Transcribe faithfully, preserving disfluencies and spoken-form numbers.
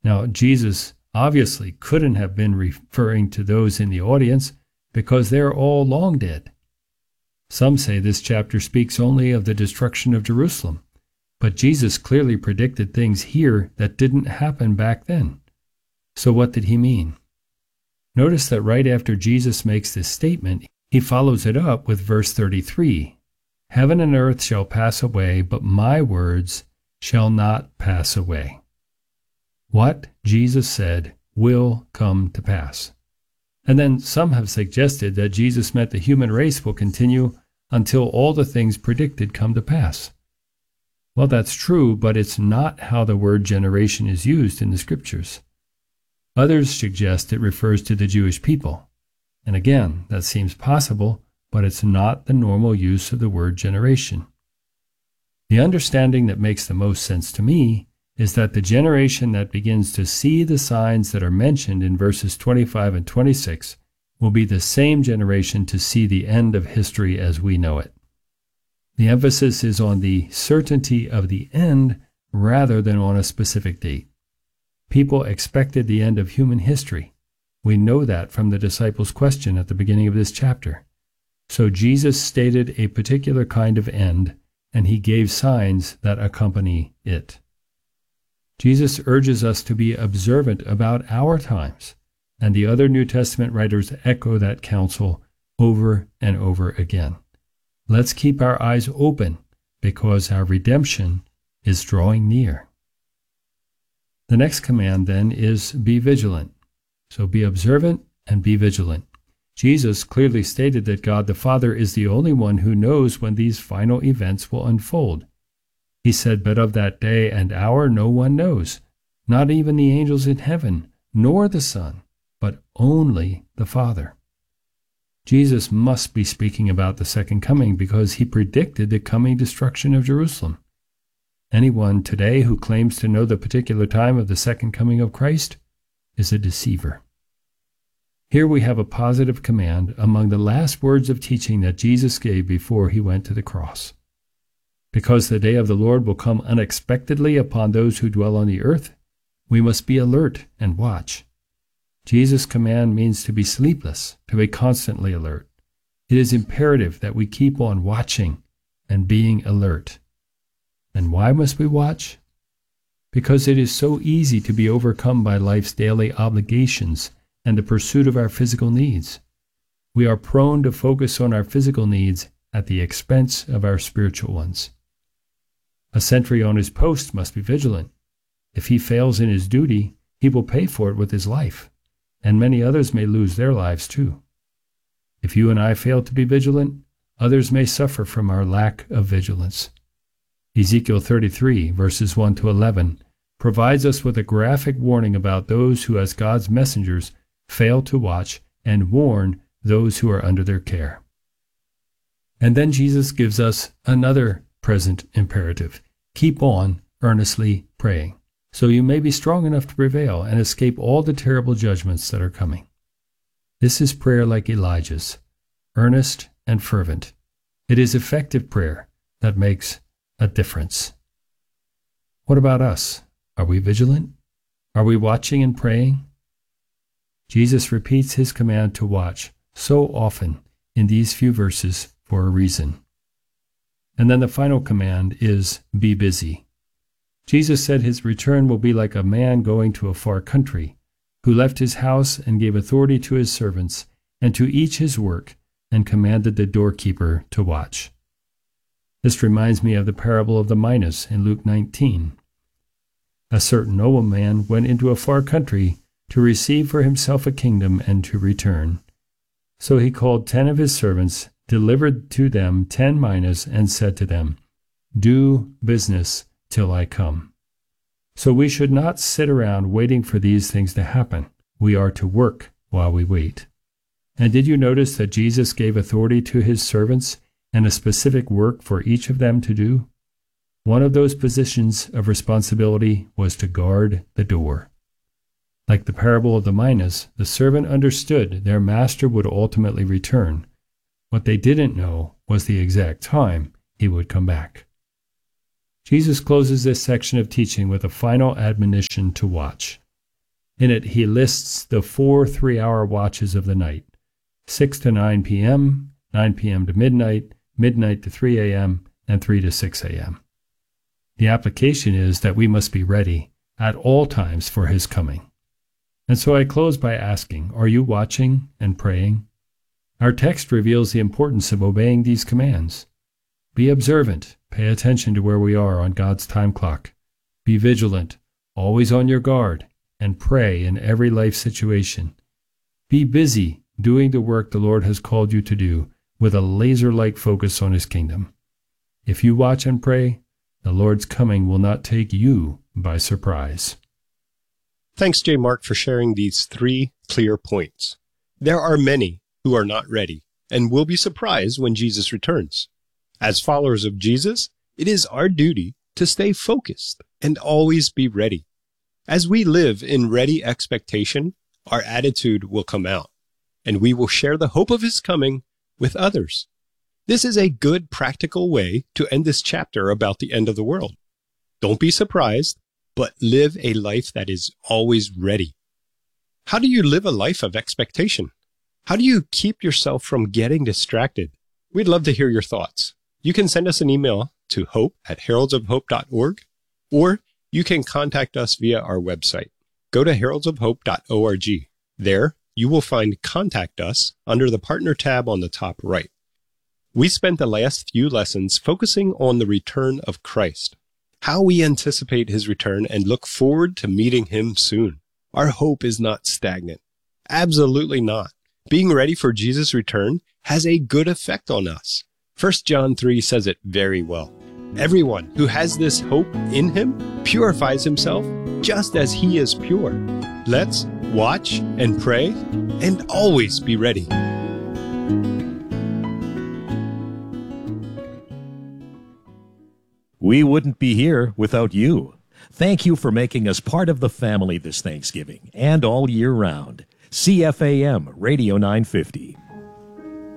Now, Jesus obviously couldn't have been referring to those in the audience because they're all long dead. Some say this chapter speaks only of the destruction of Jerusalem, but Jesus clearly predicted things here that didn't happen back then. So what did he mean? Notice that right after Jesus makes this statement, he follows it up with verse thirty-three. Heaven and earth shall pass away, but my words shall not pass away. What Jesus said will come to pass. And then some have suggested that Jesus meant the human race will continue until all the things predicted come to pass. Well, that's true, but it's not how the word generation is used in the scriptures. Others suggest it refers to the Jewish people. And again, that seems possible, but it's not the normal use of the word generation. The understanding that makes the most sense to me is that the generation that begins to see the signs that are mentioned in verses twenty-five and twenty-six will be the same generation to see the end of history as we know it. The emphasis is on the certainty of the end rather than on a specific date. People expected the end of human history. We know that from the disciples' question at the beginning of this chapter. So Jesus stated a particular kind of end, and he gave signs that accompany it. Jesus urges us to be observant about our times, and the other New Testament writers echo that counsel over and over again. Let's keep our eyes open because our redemption is drawing near. The next command then is be vigilant. So be observant and be vigilant. Jesus clearly stated that God the Father is the only one who knows when these final events will unfold. He said, but of that day and hour no one knows, not even the angels in heaven, nor the Son, but only the Father. Jesus must be speaking about the second coming because he predicted the coming destruction of Jerusalem. Anyone today who claims to know the particular time of the second coming of Christ is a deceiver. Here we have a positive command among the last words of teaching that Jesus gave before he went to the cross. Because the day of the Lord will come unexpectedly upon those who dwell on the earth, we must be alert and watch. Jesus' command means to be sleepless, to be constantly alert. It is imperative that we keep on watching and being alert. And why must we watch? Because it is so easy to be overcome by life's daily obligations and the pursuit of our physical needs. We are prone to focus on our physical needs at the expense of our spiritual ones. A sentry on his post must be vigilant. If he fails in his duty, he will pay for it with his life, and many others may lose their lives too. If you and I fail to be vigilant, others may suffer from our lack of vigilance. Ezekiel thirty-three, verses one to eleven, provides us with a graphic warning about those who, as God's messengers, fail to watch and warn those who are under their care. And then Jesus gives us another present imperative. Keep on earnestly praying, so you may be strong enough to prevail and escape all the terrible judgments that are coming. This is prayer like Elijah's, earnest and fervent. It is effective prayer that makes a difference. What about us? Are we vigilant? Are we watching and praying? Jesus repeats his command to watch so often in these few verses for a reason. And then the final command is be busy. Jesus said his return will be like a man going to a far country, who left his house and gave authority to his servants, and to each his work, and commanded the doorkeeper to watch. This reminds me of the parable of the minas in Luke nineteen. A certain nobleman went into a far country to receive for himself a kingdom and to return. So he called ten of his servants, delivered to them ten minas, and said to them, do business till I come. So we should not sit around waiting for these things to happen. We are to work while we wait. And did you notice that Jesus gave authority to his servants and a specific work for each of them to do? One of those positions of responsibility was to guard the door. Like the parable of the minas, the servant understood their master would ultimately return. What they didn't know was the exact time he would come back. Jesus closes this section of teaching with a final admonition to watch. In it, he lists the four three-hour watches of the night, six to nine p.m., nine p.m. to midnight, midnight to three a.m., and three to six a.m. The application is that we must be ready at all times for his coming. And so I close by asking, are you watching and praying? Our text reveals the importance of obeying these commands. Be observant, pay attention to where we are on God's time clock. Be vigilant, always on your guard, and pray in every life situation. Be busy doing the work the Lord has called you to do with a laser-like focus on his kingdom. If you watch and pray, the Lord's coming will not take you by surprise. Thanks, J. Mark, for sharing these three clear points. There are many who are not ready and will be surprised when Jesus returns. As followers of Jesus, it is our duty to stay focused and always be ready. As we live in ready expectation, our attitude will come out, and we will share the hope of his coming with others. This is a good practical way to end this chapter about the end of the world. Don't be surprised, but live a life that is always ready. How do you live a life of expectation? How do you keep yourself from getting distracted? We'd love to hear your thoughts. You can send us an email to hope at heralds of hope dot org, or you can contact us via our website. Go to heralds of hope dot org. There, you will find Contact Us under the Partner tab on the top right. We spent the last few lessons focusing on the return of Christ, how we anticipate his return and look forward to meeting him soon. Our hope is not stagnant. Absolutely not. Being ready for Jesus' return has a good effect on us. First John three says it very well. Everyone who has this hope in him purifies himself just as he is pure. Let's watch and pray and always be ready. We wouldn't be here without you. Thank you for making us part of the family this Thanksgiving and all year round. C F A M Radio nine fifty.